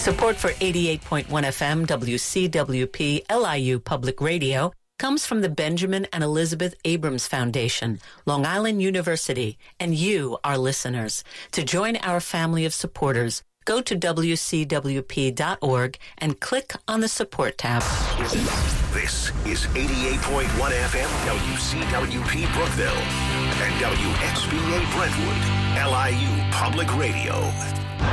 Support for 88.1 FM WCWP LIU Public Radio comes from the Benjamin and Elizabeth Abrams Foundation, Long Island University, and you, our listeners. To join our family of supporters, go to WCWP.org and click on the support tab. This is 88.1 FM WCWP Brookville and WXVA Brentwood, LIU Public Radio.